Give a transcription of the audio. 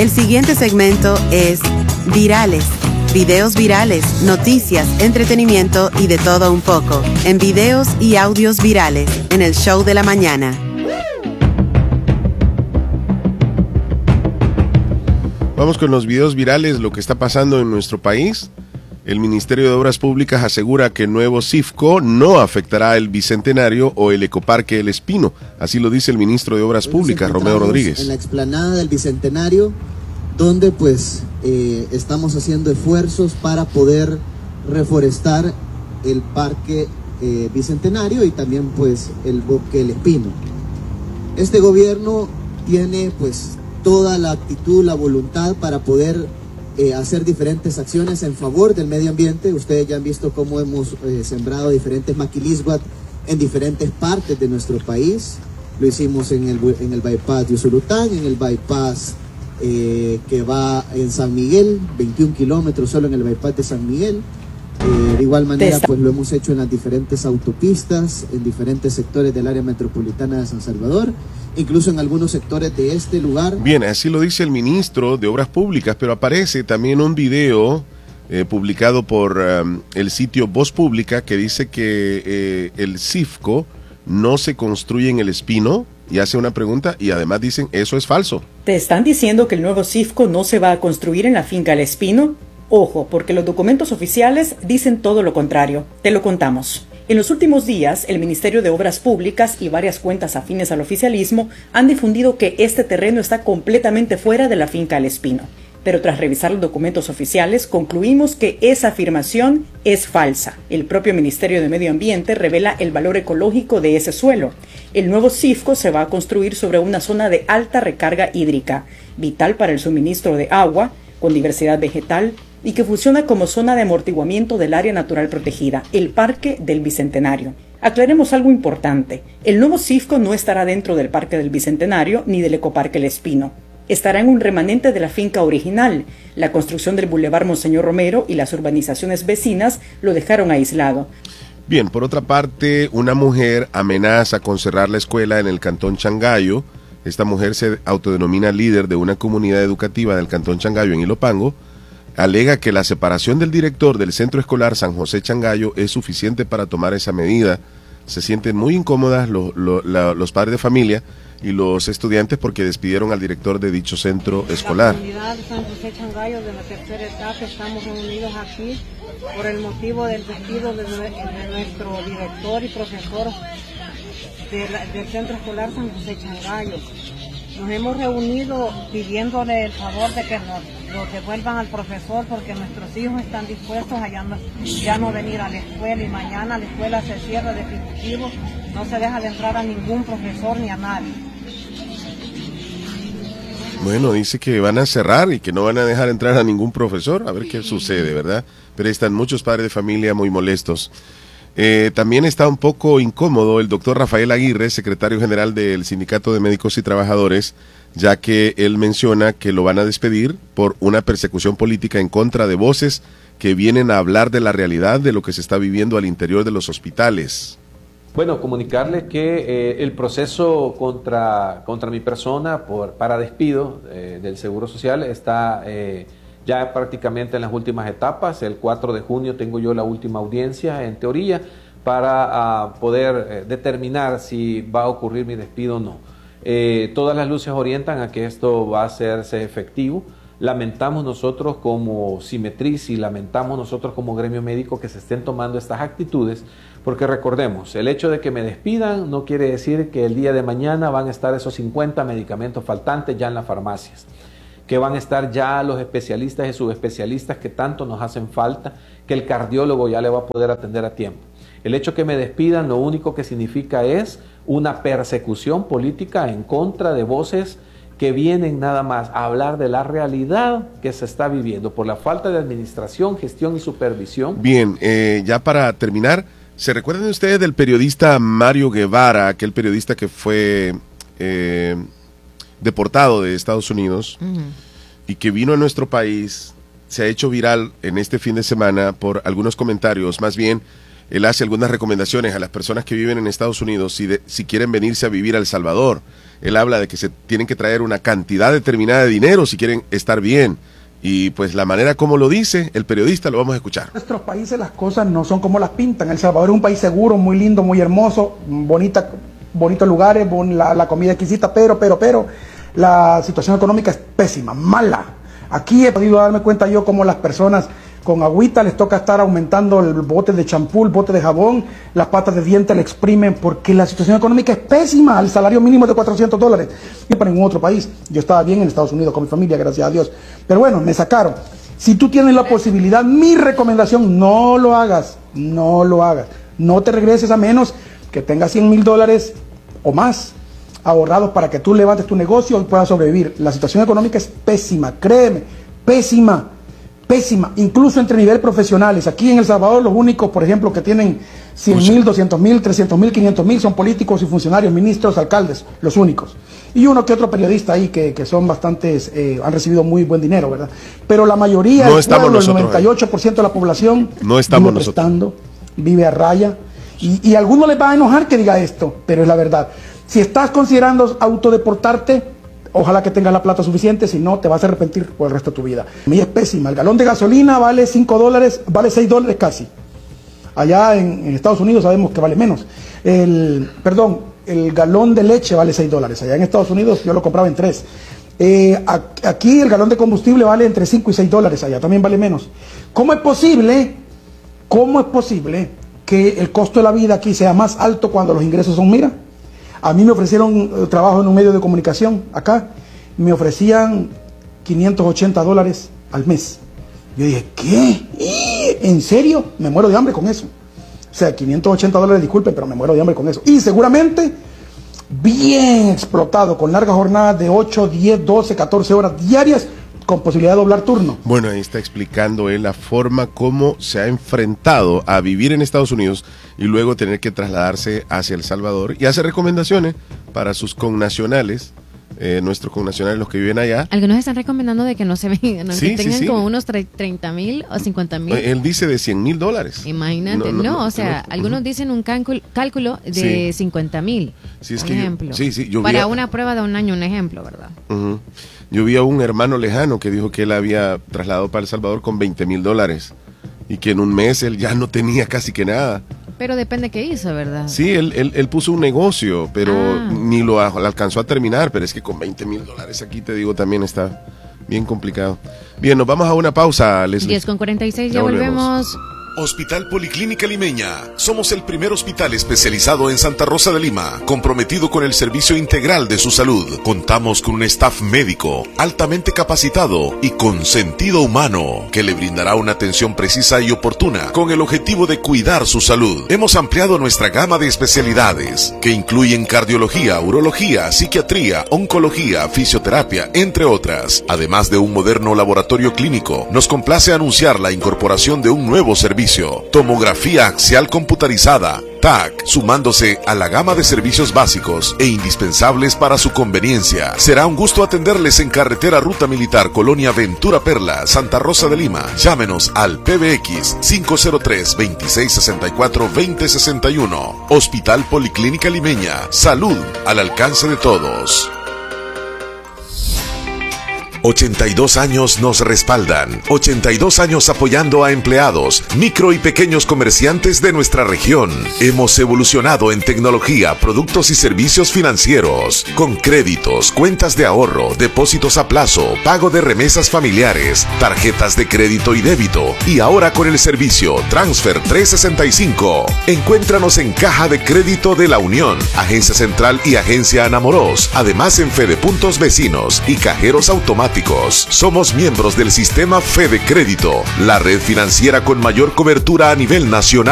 El siguiente segmento es Virales. Videos virales, noticias, entretenimiento y de todo un poco. En videos y audios virales, en el Show de la Mañana. Vamos con los videos virales, lo que está pasando en nuestro país. El Ministerio de Obras Públicas asegura que el nuevo CIFCO no afectará el Bicentenario o el Ecoparque El Espino. Así lo dice el ministro de Obras Públicas, Romeo Rodríguez. En la explanada del Bicentenario, donde estamos haciendo esfuerzos para poder reforestar el Parque Bicentenario y también el Bosque El Espino. Este gobierno tiene toda la actitud, la voluntad para poder hacer diferentes acciones en favor del medio ambiente. Ustedes ya han visto cómo hemos sembrado diferentes maquilisguat en diferentes partes de nuestro país. Lo hicimos en el bypass de Usulután, en el bypass que va en San Miguel, 21 kilómetros solo en el bypass de San Miguel. De igual manera, lo hemos hecho en las diferentes autopistas, en diferentes sectores del área metropolitana de San Salvador, incluso en algunos sectores de este lugar. Bien, así lo dice el ministro de Obras Públicas, pero aparece también un video publicado por el sitio Voz Pública que dice que el CIFCO no se construye en El Espino, y hace una pregunta y además dicen eso es falso. ¿Te están diciendo que el nuevo CIFCO no se va a construir en la finca El Espino? Ojo, porque los documentos oficiales dicen todo lo contrario. Te lo contamos. En los últimos días, el Ministerio de Obras Públicas y varias cuentas afines al oficialismo han difundido que este terreno está completamente fuera de la finca El Espino. Pero tras revisar los documentos oficiales, concluimos que esa afirmación es falsa. El propio Ministerio de Medio Ambiente revela el valor ecológico de ese suelo. El nuevo CIFCO se va a construir sobre una zona de alta recarga hídrica, vital para el suministro de agua, con diversidad vegetal, y que funciona como zona de amortiguamiento del área natural protegida, el Parque del Bicentenario. Aclaremos algo importante. El nuevo CIFCO no estará dentro del Parque del Bicentenario ni del Ecoparque El Espino. Estará en un remanente de la finca original. La construcción del Boulevard Monseñor Romero y las urbanizaciones vecinas lo dejaron aislado. Bien, por otra parte, una mujer amenaza con cerrar la escuela en el cantón Changayo. Esta mujer se autodenomina líder de una comunidad educativa del cantón Changayo en Ilopango. Alega que la separación del director del centro escolar San José Changayo es suficiente para tomar esa medida. Se sienten muy incómodas los padres de familia y los estudiantes porque despidieron al director de dicho centro escolar. La comunidad de San José Changayo de la tercera etapa estamos reunidos aquí por el motivo del despido de nuestro director y profesor del centro escolar San José Changayo. Nos hemos reunido pidiéndole el favor de que nos devuelvan al profesor porque nuestros hijos están dispuestos a ya no venir a la escuela y mañana la escuela se cierra definitivo, no se deja de entrar a ningún profesor ni a nadie. Bueno, dice que van a cerrar y que no van a dejar entrar a ningún profesor, a ver qué sucede, ¿verdad? Pero ahí están muchos padres de familia muy molestos. También está un poco incómodo el doctor Rafael Aguirre, secretario general del Sindicato de Médicos y Trabajadores, ya que él menciona que lo van a despedir por una persecución política en contra de voces que vienen a hablar de la realidad de lo que se está viviendo al interior de los hospitales. Bueno, comunicarles que el proceso contra mi persona para despido del Seguro Social está ya prácticamente en las últimas etapas. El 4 de junio tengo yo la última audiencia, en teoría, para poder determinar si va a ocurrir mi despido o no. Todas las luces orientan a que esto va a hacerse efectivo. Lamentamos nosotros como Simetriz y lamentamos nosotros como gremio médico que se estén tomando estas actitudes, porque recordemos, el hecho de que me despidan no quiere decir que el día de mañana van a estar esos 50 medicamentos faltantes ya en las farmacias, que van a estar ya los especialistas y subespecialistas que tanto nos hacen falta, que el cardiólogo ya le va a poder atender a tiempo. El hecho que me despidan lo único que significa es una persecución política en contra de voces que vienen nada más a hablar de la realidad que se está viviendo por la falta de administración, gestión y supervisión. Bien, ya para terminar, ¿se recuerdan ustedes del periodista Mario Guevara, aquel periodista que fue deportado de Estados Unidos y que vino a nuestro país? Se ha hecho viral en este fin de semana por algunos comentarios, más bien él hace algunas recomendaciones a las personas que viven en Estados Unidos si quieren venirse a vivir a El Salvador. Él habla de que se tienen que traer una cantidad determinada de dinero si quieren estar bien. Y pues la manera como lo dice el periodista lo vamos a escuchar. En nuestros países las cosas no son como las pintan. El Salvador es un país seguro, muy lindo, muy hermoso, bonitos lugares, la comida exquisita, pero la situación económica es pésima, mala. Aquí he podido darme cuenta yo cómo las personas con agüita les toca estar aumentando el bote de champú, el bote de jabón, las patas de dientes le exprimen porque la situación económica es pésima. El salario mínimo es de $400 y para ningún otro país. Yo estaba bien en Estados Unidos con mi familia, gracias a Dios, pero bueno, me sacaron. Si tú tienes la posibilidad, mi recomendación, no lo hagas, no te regreses a menos que tengas $100,000 o más ahorrados para que tú levantes tu negocio y puedas sobrevivir. La situación económica es pésima, créeme, pésima, incluso entre nivel profesionales. Aquí en El Salvador los únicos, por ejemplo, que tienen 100,000, 200,000, 300,000, 500,000 son políticos y funcionarios, ministros, alcaldes, los únicos. Y uno que otro periodista ahí que son bastantes, han recibido muy buen dinero, ¿verdad? Pero la mayoría, no del pueblo, el 98% ahí. de la población no estamos vive prestando, vive a raya. Y a algunos les va a enojar que diga esto, pero es la verdad. Si estás considerando autodeportarte, ojalá que tengas la plata suficiente, si no, te vas a arrepentir por el resto de tu vida. A mí es pésima. El galón de gasolina vale $5, vale $6 casi. Allá en Estados Unidos sabemos que vale menos. El galón de leche vale $6. Allá en Estados Unidos yo lo compraba en $3. Aquí el galón de combustible vale entre $5 y $6. Allá también vale menos. ¿Cómo es posible que el costo de la vida aquí sea más alto cuando los ingresos son, mira? A mí me ofrecieron trabajo en un medio de comunicación acá, me ofrecían $580 al mes. Yo dije, ¿qué? ¿En serio? Me muero de hambre con eso. O sea, $580, disculpen, pero me muero de hambre con eso. Y seguramente bien explotado, con largas jornadas de 8, 10, 12, 14 horas diarias, con posibilidad de doblar turno. Bueno, ahí está explicando él la forma como se ha enfrentado a vivir en Estados Unidos y luego tener que trasladarse hacia El Salvador, y hace recomendaciones para sus connacionales, nuestros connacionales, los que viven allá. Algunos están recomendando de que no se vengan, ¿no? Sí, que tengan sí. como unos 30,000 o 50,000. Él dice de $100,000. Imagínate, algunos dicen un cálculo de 50,000, sí, es por que ejemplo. Yo para una prueba de un año, un ejemplo, ¿verdad? Yo vi a un hermano lejano que dijo que él había trasladado para El Salvador con $20,000 y que en un mes él ya no tenía casi que nada. Pero depende qué hizo, ¿verdad? Sí, él puso un negocio, pero ni lo alcanzó a terminar, pero es que con $20,000 aquí, te digo, también está bien complicado. Bien, nos vamos a una pausa, Leslie. 10:46, ya volvemos. Hospital Policlínica Limeña. Somos el primer hospital especializado en Santa Rosa de Lima, comprometido con el servicio integral de su salud. Contamos con un staff médico altamente capacitado y con sentido humano, que le brindará una atención precisa y oportuna con el objetivo de cuidar su salud. Hemos ampliado nuestra gama de especialidades, que incluyen cardiología, urología, psiquiatría, oncología, fisioterapia, entre otras. Además de un moderno laboratorio clínico, nos complace anunciar la incorporación de un nuevo servicio: tomografía axial computarizada, TAC, sumándose a la gama de servicios básicos e indispensables para su conveniencia. Será un gusto atenderles en carretera Ruta Militar, Colonia Ventura Perla, Santa Rosa de Lima. Llámenos al PBX 503-2664-2061. Hospital Policlínica Limeña. Salud al alcance de todos. 82 años nos respaldan. 82 años apoyando a empleados, micro y pequeños comerciantes de nuestra región. Hemos evolucionado en tecnología, productos y servicios financieros, con créditos, cuentas de ahorro, depósitos a plazo, pago de remesas familiares, tarjetas de crédito y débito, y ahora con el servicio Transfer 365. Encuéntranos en Caja de Crédito de la Unión, Agencia Central y Agencia Anamoros, además en Fedepuntos vecinos y cajeros automáticos. Somos miembros del sistema Fede Crédito, la red financiera con mayor cobertura a nivel nacional.